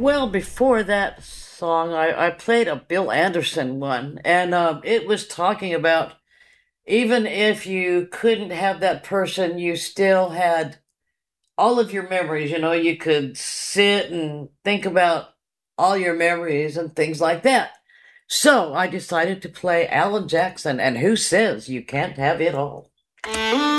Well, before that song, I played a Bill Anderson one, and it was talking about even if you couldn't have that person, you still had all of your memories. You could sit and think about all your memories and things like that. So I decided to play Alan Jackson, and who says you can't have it all?